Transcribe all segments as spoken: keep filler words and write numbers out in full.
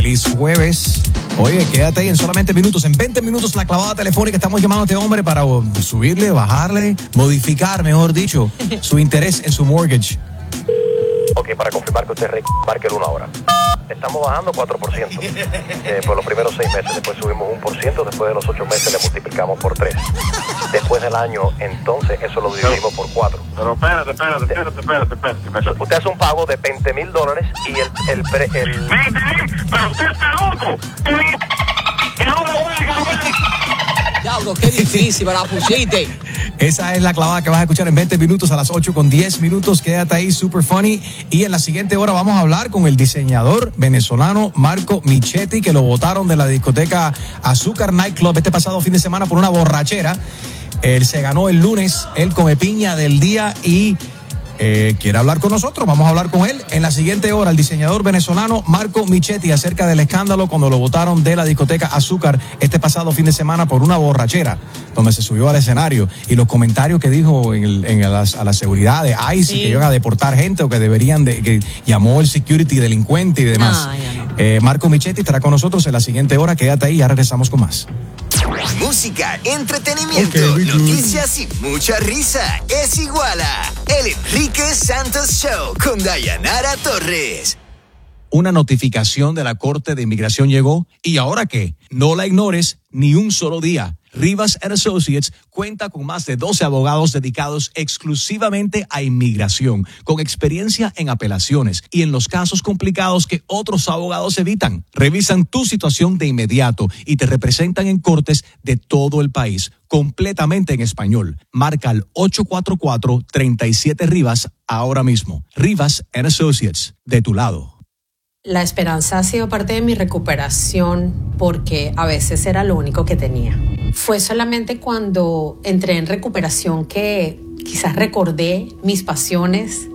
Feliz jueves. Oye, quédate ahí en solamente minutos, en veinte minutos la clavada telefónica. Estamos llamando a este hombre para subirle, bajarle, modificar, mejor dicho, su interés en su mortgage. Ok, para confirmar que usted marque el uno ahora. Estamos bajando cuatro por ciento eh, por los primeros seis meses. Después subimos uno por ciento. Después de los ocho meses le multiplicamos por tres. Después del año, entonces, eso lo dividimos por cuatro. Pero espérate, espérate, espérate, espérate, espérate, espérate. Usted hace un pago de veinte mil dólares y el... el, pre, el... ¿veinte mil? ¡Pero usted está loco! ¡Que no me voy a cambiar! Diablo, qué difícil, me la pusiste. Esa es la clavada que vas a escuchar en veinte minutos a las ocho con diez minutos. Quédate ahí, super funny. Y en la siguiente hora vamos a hablar con el diseñador venezolano Marco Michetti, que lo botaron de la discoteca Azúcar Nightclub este pasado fin de semana por una borrachera. Él se ganó el lunes el come piña del día y eh, quiere hablar con nosotros. Vamos a hablar con él en la siguiente hora, el diseñador venezolano Marco Michetti, acerca del escándalo cuando lo botaron de la discoteca Azúcar este pasado fin de semana por una borrachera, donde se subió al escenario, y los comentarios que dijo en el, en el, a la seguridad de ICE, sí, que iban a deportar gente o que deberían de, que llamó el security delincuente y demás. No, ya no. eh, Marco Michetti estará con nosotros en la siguiente hora. Quédate ahí, ya regresamos con más. Música, entretenimiento, okay, noticias y mucha risa. Es igual a El Enrique Santos Show con Dayanara Torres. Una notificación de la Corte de Inmigración llegó, ¿y ahora qué? No la ignores ni un solo día. Rivas and Associates cuenta con más de doce abogados dedicados exclusivamente a inmigración, con experiencia en apelaciones y en los casos complicados que otros abogados evitan. Revisan tu situación de inmediato y te representan en cortes de todo el país, completamente en español. Marca al ocho cuatro cuatro, tres siete Rivas ahora mismo. Rivas and Associates, de tu lado. La esperanza ha sido parte de mi recuperación porque a veces era lo único que tenía. Fue solamente cuando entré en recuperación que quizás recordé mis pasiones,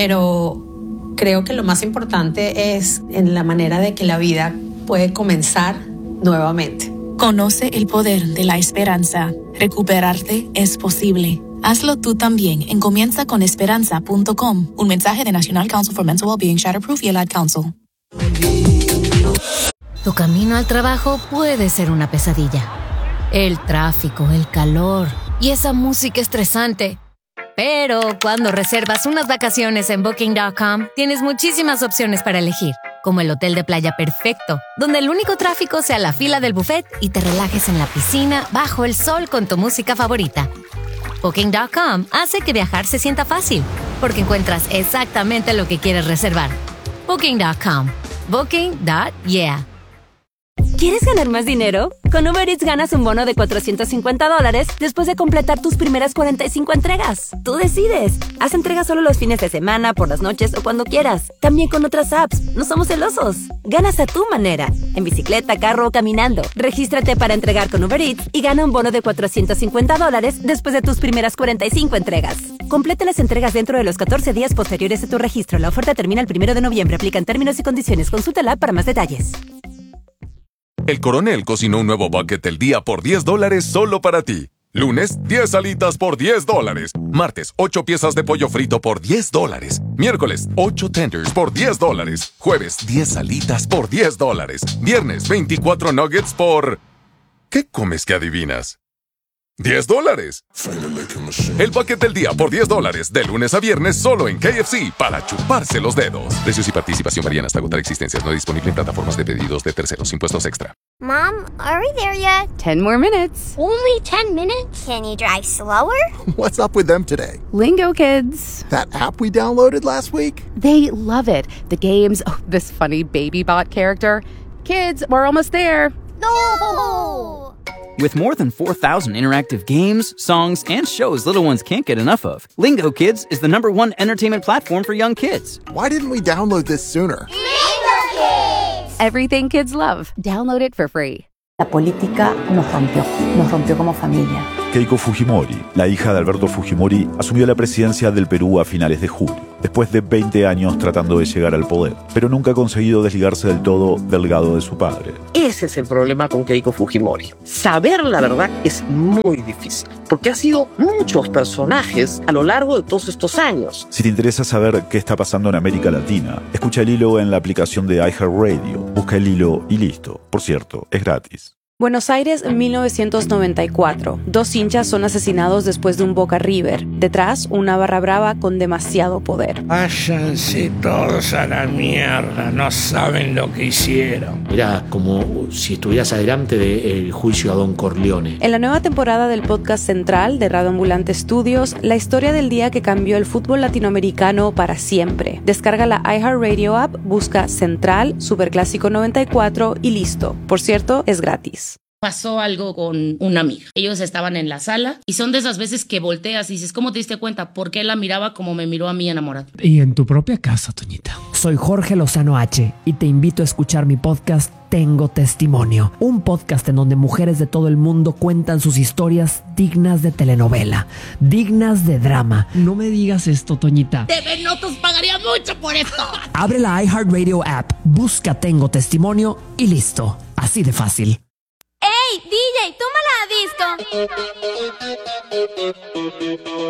pero creo que lo más importante es en la manera de que la vida puede comenzar nuevamente. Conoce el poder de la esperanza. Recuperarte es posible. Hazlo tú también en comienza con esperanza punto com. Un mensaje de National Council for Mental Wellbeing, Shatterproof y el Ad Council. Tu camino al trabajo puede ser una pesadilla. El tráfico, el calor y esa música estresante. Pero cuando reservas unas vacaciones en Booking punto com, tienes muchísimas opciones para elegir, como el hotel de playa perfecto, donde el único tráfico sea la fila del buffet y te relajes en la piscina bajo el sol con tu música favorita. Booking punto com hace que viajar se sienta fácil, porque encuentras exactamente lo que quieres reservar. Booking punto com. Booking punto yeah. ¿Quieres ganar más dinero? Con Uber Eats ganas un bono de cuatrocientos cincuenta dólares después de completar tus primeras cuarenta y cinco entregas. Tú decides. Haz entregas solo los fines de semana, por las noches o cuando quieras. También con otras apps. No somos celosos. Ganas a tu manera. En bicicleta, carro o caminando. Regístrate para entregar con Uber Eats y gana un bono de cuatrocientos cincuenta dólares después de tus primeras cuarenta y cinco entregas. Completa las entregas dentro de los catorce días posteriores a tu registro. La oferta termina el primero de noviembre. Aplican términos y condiciones. Consúltala para más detalles. El Coronel cocinó un nuevo bucket del día por diez dólares solo para ti. Lunes, diez alitas por diez dólares. Martes, ocho piezas de pollo frito por diez dólares. Miércoles, ocho tenders por diez dólares. Jueves, diez alitas por diez dólares. Viernes, veinticuatro nuggets por... ¿Qué comes que adivinas? diez dólares. El bucket del día por diez dólares, de lunes a viernes solo en K F C, para chuparse los dedos. Precios y participación varían hasta agotar existencias. No disponible en plataformas de pedidos de terceros. Impuestos extra. Mom, are we there yet? Ten more minutes. Only ten minutes? Can you drive slower? What's up with them today? Lingo Kids. That app we downloaded last week? They love it. The games, oh, this funny baby bot character. Kids, we're almost there. No! With more than four thousand interactive games, songs, and shows little ones can't get enough of, Lingo Kids is the number one entertainment platform for young kids. Why didn't we download this sooner? Lingo Kids! Everything kids love. Download it for free. La política nos rompió, nos rompió como familia. Keiko Fujimori, la hija de Alberto Fujimori, asumió la presidencia del Perú a finales de julio. después de veinte años tratando de llegar al poder, pero nunca ha conseguido desligarse del todo del legado de su padre. Ese es el problema con Keiko Fujimori. Saber la verdad es muy difícil, porque ha sido muchos personajes a lo largo de todos estos años. Si te interesa saber qué está pasando en América Latina, escucha el hilo en la aplicación de iHeartRadio. Busca el hilo y listo. Por cierto, es gratis. Buenos Aires, mil novecientos noventa y cuatro. Dos hinchas son asesinados después de un Boca River. Detrás, una barra brava con demasiado poder. Váyanse todos a la mierda, no saben lo que hicieron. Era como si estuvieras adelante del juicio a Don Corleone. En la nueva temporada del podcast central de Radio Ambulante Studios, la historia del día que cambió el fútbol latinoamericano para siempre. Descarga la iHeartRadio app, busca Central, Superclásico noventa y cuatro y listo. Por cierto, es gratis. Pasó algo con una amiga. Ellos estaban en la sala y son de esas veces que volteas y dices, ¿cómo te diste cuenta? Porque él la miraba como me miró a mí enamorado. Y en tu propia casa, Toñita. Soy Jorge Lozano H y te invito a escuchar mi podcast Tengo Testimonio, un podcast en donde mujeres de todo el mundo cuentan sus historias dignas de telenovela, dignas de drama. No me digas esto, Toñita. T V Notos pagaría mucho por esto. Abre la iHeartRadio app, busca Tengo Testimonio y listo. Así de fácil. ¡Ey, D J, tú me la has visto!